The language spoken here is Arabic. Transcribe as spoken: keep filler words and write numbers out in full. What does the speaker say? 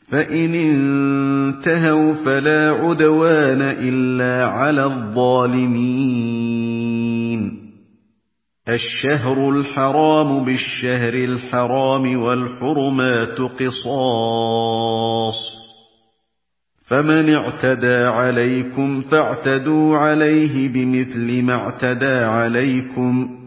فإن انتهوا فلا عدوان إلا على الظالمين. الشهر الحرام بالشهر الحرام والحرمات قصاص، فمن اعتدى عليكم فاعتدوا عليه بمثل ما اعتدى عليكم،